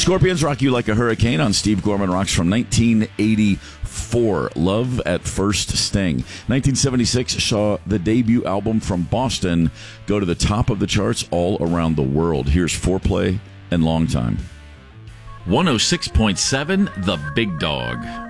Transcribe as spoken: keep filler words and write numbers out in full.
Scorpions Rock You Like a Hurricane on Steve Gorman Rocks from nineteen eighty-four. Love at First Sting. nineteen seventy-six saw the debut album from Boston go to the top of the charts all around the world. Here's Foreplay and Long Time. one oh six point seven The Big Dog.